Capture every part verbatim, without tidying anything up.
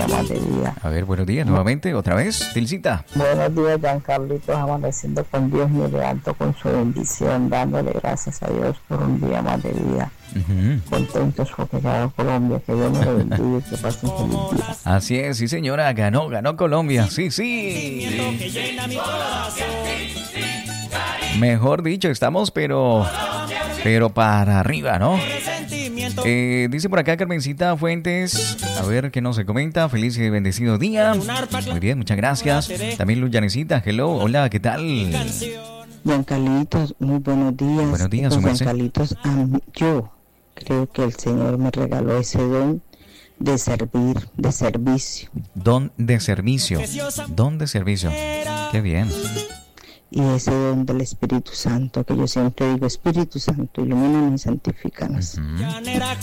día más de vida. A ver, buenos días nuevamente, otra vez, Tilcita. Buenos días, Giancarlitos, amaneciendo con Dios, me levanto con su bendición, dándole gracias a Dios por un día más de vida. Uh-huh. Contentos porque ganó Colombia, que Dios me lo bendiga y que pasen feliz día. Así es, sí señora, ganó, ganó Colombia, sí, sí. Mejor dicho, estamos pero, pero para arriba, ¿no? Eh, dice por acá Carmencita Fuentes, a ver qué nos se comenta. Feliz y bendecido día. Muy bien, muchas gracias. También Luz Yanecita, hello, hola, ¿qué tal? Giancarlitos, muy buenos días. Buenos días, su merced. Giancarlitos, um, yo creo que el Señor me regaló ese don de servir, de servicio. Don de servicio, don de servicio. Qué bien. Y ese don del Espíritu Santo, que yo siempre digo, Espíritu Santo, ilumínanos y santifícanos. Uh-huh.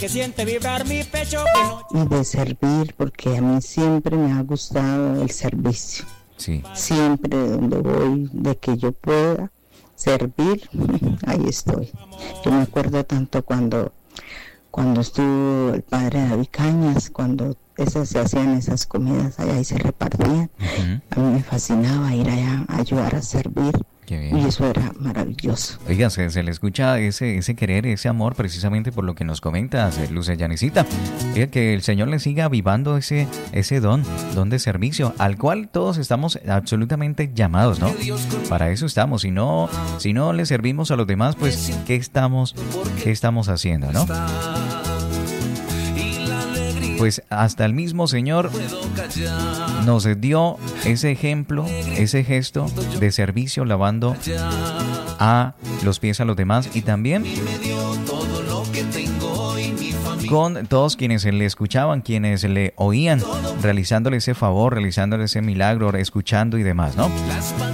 Y de servir, porque a mí siempre me ha gustado el servicio. Sí. Siempre donde voy, de que yo pueda servir, ahí estoy. Yo me acuerdo tanto cuando, cuando estuvo el padre David Cañas, cuando esas se hacían esas comidas allá y se repartían. Uh-huh. A mí me fascinaba ir allá a ayudar a servir. Qué bien. Y eso era maravilloso. Oiga, se, se le escucha ese, ese querer, ese amor, precisamente por lo que nos comentas, Luz Yanecita. Oiga, que el Señor le siga avivando ese, ese don, don de servicio, al cual todos estamos absolutamente llamados, ¿no? Para eso estamos. Si no, si no le servimos a los demás, pues, ¿qué estamos, qué estamos haciendo, no? Pues hasta el mismo Señor nos dio ese ejemplo, ese gesto de servicio lavando a los pies a los demás y también con todos quienes le escuchaban, quienes le oían, realizándole ese favor, realizándole ese milagro, escuchando y demás, ¿no?